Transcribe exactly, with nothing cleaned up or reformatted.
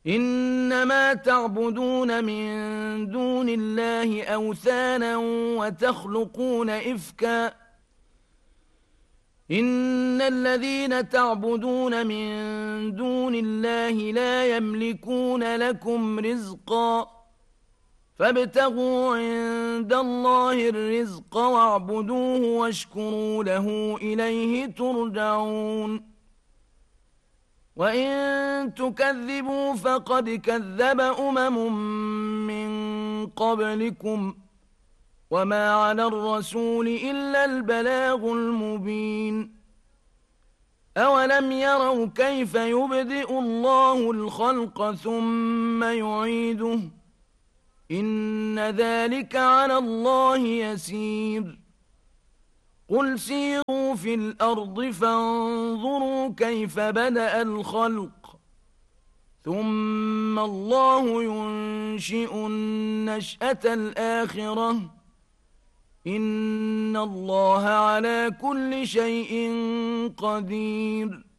إنما تعبدون من دون الله أوثانا وتخلقون إفكا إن الذين تعبدون من دون الله لا يملكون لكم رزقا فابتغوا عند الله الرزق واعبدوه واشكروا له إليه ترجعون وإن تكذبوا فقد كذب أمم من قبلكم وما على الرسول إلا البلاغ المبين أولم يروا كيف يبدئ الله الخلق ثم يعيده إن ذلك على الله يسير قل سيروا في الأرض فانظروا كيف بدأ الخلق ثم الله ينشئ النشأة الآخرة إن الله على كل شيء قدير